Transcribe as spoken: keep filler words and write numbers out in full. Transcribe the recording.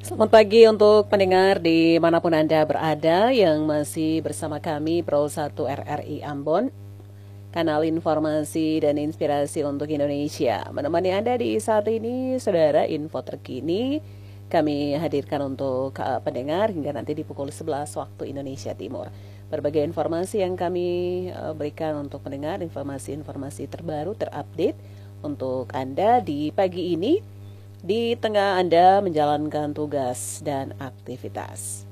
Selamat pagi untuk pendengar dimanapun Anda berada yang masih bersama kami Pro satu R R I Ambon, kanal informasi dan inspirasi untuk Indonesia. Menemani Anda di saat ini, saudara, info terkini kami hadirkan untuk uh, pendengar hingga nanti di pukul sebelas waktu Indonesia Timur. Berbagai informasi yang kami uh, berikan untuk pendengar, informasi-informasi terbaru, terupdate untuk Anda di pagi ini, di tengah Anda menjalankan tugas dan aktivitas.